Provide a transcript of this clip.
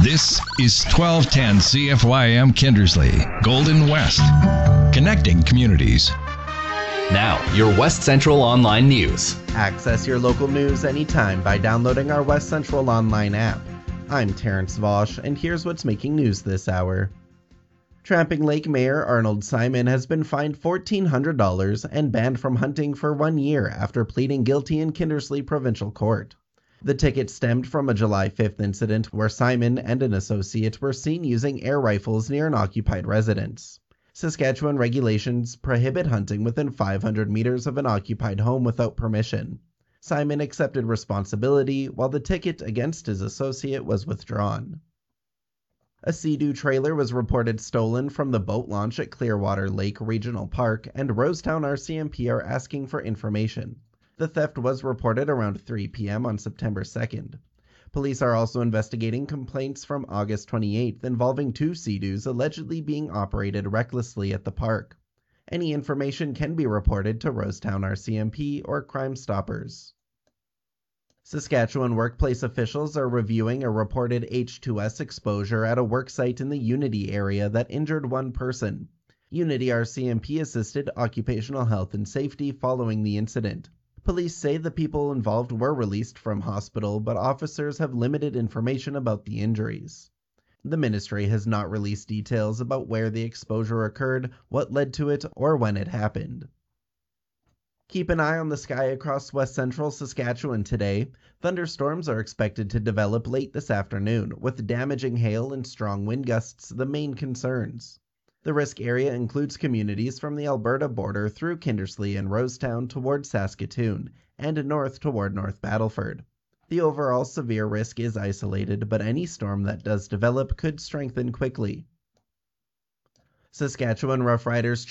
This is 1210 CFYM Kindersley, Golden West, connecting communities. Now, your West Central Online News. Access your local news anytime by downloading our West Central Online app. I'm Terrence Vosch, and here's what's making news this hour. Trapping Lake Mayor Arnold Simon has been fined $1,400 and banned from hunting for 1 year after pleading guilty in Kindersley Provincial Court. The ticket stemmed from a July 5th incident where Simon and an associate were seen using air rifles near an occupied residence. Saskatchewan regulations prohibit hunting within 500 meters of an occupied home without permission. Simon accepted responsibility while the ticket against his associate was withdrawn. A Sea-Doo trailer was reported stolen from the boat launch at Clearwater Lake Regional Park, and Rosetown RCMP are asking for information. The theft was reported around 3 p.m. on September 2nd. Police are also investigating complaints from August 28th involving 2 Sea-Doos allegedly being operated recklessly at the park. Any information can be reported to Rosetown RCMP or Crime Stoppers. Saskatchewan workplace officials are reviewing a reported H2S exposure at a worksite in the Unity area that injured 1 person. Unity RCMP assisted Occupational Health and Safety following the incident. Police say the people involved were released from hospital, but officers have limited information about the injuries. The ministry has not released details about where the exposure occurred, what led to it, or when it happened. Keep an eye on the sky across west central Saskatchewan today. Thunderstorms are expected to develop late this afternoon, with damaging hail and strong wind gusts the main concerns. The risk area includes communities from the Alberta border through Kindersley and Rosetown toward Saskatoon, and north toward North Battleford. The overall severe risk is isolated, but any storm that does develop could strengthen quickly. Saskatchewan Roughriders